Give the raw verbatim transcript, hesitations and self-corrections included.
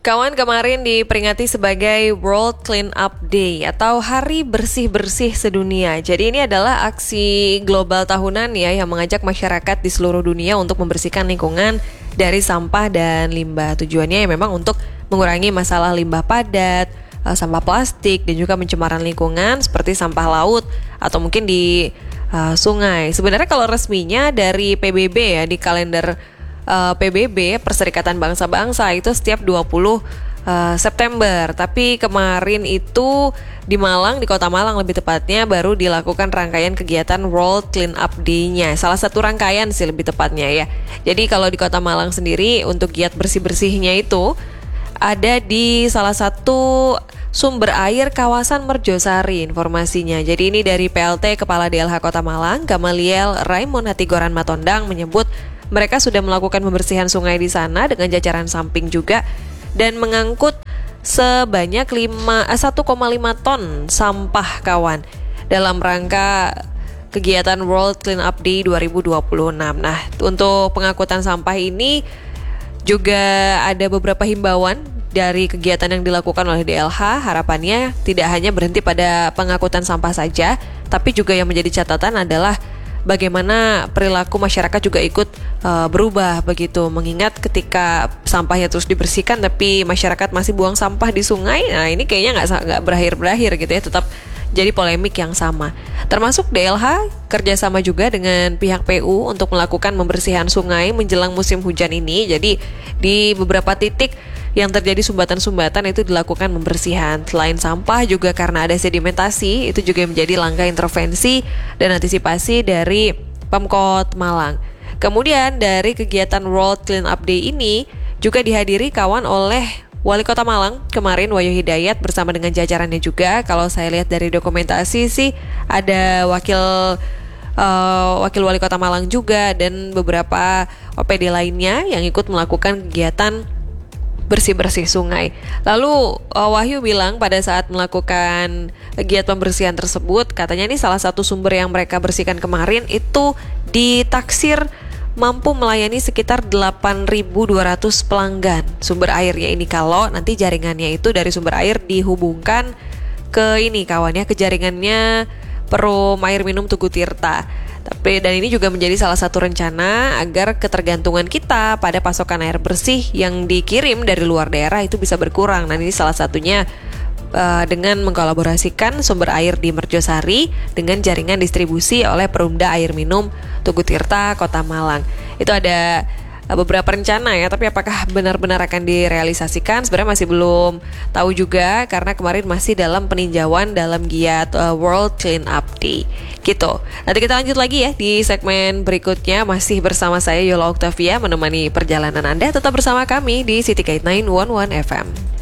Kawan, kemarin diperingati sebagai World Clean Up Day atau Hari Bersih-Bersih Sedunia. Jadi ini adalah aksi global tahunan ya yang mengajak masyarakat di seluruh dunia untuk membersihkan lingkungan dari sampah dan limbah. Tujuannya ya memang untuk mengurangi masalah limbah padat, sampah plastik, dan juga pencemaran lingkungan seperti sampah laut atau mungkin di uh, sungai. Sebenarnya kalau resminya dari P B B ya, di kalender Uh, P B B Perserikatan Bangsa-Bangsa itu setiap dua puluh uh, September. Tapi kemarin itu di Malang, di Kota Malang lebih tepatnya, baru dilakukan rangkaian kegiatan World Clean Up Day-nya. Salah satu rangkaian sih lebih tepatnya ya. Jadi kalau di Kota Malang sendiri untuk giat bersih-bersihnya itu ada di salah satu sumber air kawasan Merjosari informasinya. Jadi ini dari P L T Kepala D L H Kota Malang, Gamaliel Raimon Hatigoran Matondang, menyebut mereka sudah melakukan pembersihan sungai di sana dengan jajaran samping juga dan mengangkut sebanyak satu koma lima ton sampah kawan dalam rangka kegiatan World Clean Up Day dua ribu dua puluh enam. Nah, untuk pengangkutan sampah ini juga ada beberapa himbauan dari kegiatan yang dilakukan oleh D L H. Harapannya tidak hanya berhenti pada pengangkutan sampah saja, tapi juga yang menjadi catatan adalah bagaimana perilaku masyarakat juga ikut uh, berubah begitu. Mengingat ketika sampahnya terus dibersihkan tapi masyarakat masih buang sampah di sungai, nah ini kayaknya nggak nggak berakhir-berakhir gitu ya, tetap jadi polemik yang sama. Termasuk D L H kerjasama juga dengan pihak P U untuk melakukan pembersihan sungai menjelang musim hujan ini. Jadi di beberapa titik yang terjadi sumbatan-sumbatan itu dilakukan pembersihan. Selain sampah juga karena ada sedimentasi, itu juga menjadi langkah intervensi dan antisipasi dari Pemkot Malang. Kemudian dari kegiatan World Clean Up Day ini juga dihadiri kawan oleh Wali Kota Malang kemarin, Wahyu Hidayat, bersama dengan jajarannya juga. Kalau saya lihat dari dokumentasi sih ada wakil uh, wakil Wali Kota Malang juga dan beberapa O P D lainnya yang ikut melakukan kegiatan bersih-bersih sungai. Lalu uh, Wahyu bilang pada saat melakukan kegiatan pembersihan tersebut, katanya ini salah satu sumber yang mereka bersihkan kemarin itu ditaksir mampu melayani sekitar delapan ribu dua ratus pelanggan sumber airnya ini, kalau nanti jaringannya itu dari sumber air dihubungkan ke ini kawannya, ke jaringannya Perum Air Minum Tugu Tirta. Tapi dan ini juga menjadi salah satu rencana agar ketergantungan kita pada pasokan air bersih yang dikirim dari luar daerah itu bisa berkurang. Nah, ini salah satunya uh, dengan mengkolaborasikan sumber air di Merjosari dengan jaringan distribusi oleh Perumda Air Minum Tugu Tirta Kota Malang. Itu ada beberapa rencana ya, tapi apakah benar-benar akan direalisasikan sebenarnya masih belum tahu juga, karena kemarin masih dalam peninjauan dalam giat uh, World Clean Up Day gitu. Nanti kita lanjut lagi ya di segmen berikutnya, masih bersama saya Yola Octavia menemani perjalanan Anda. Tetap bersama kami di City Guide sembilan satu satu F M.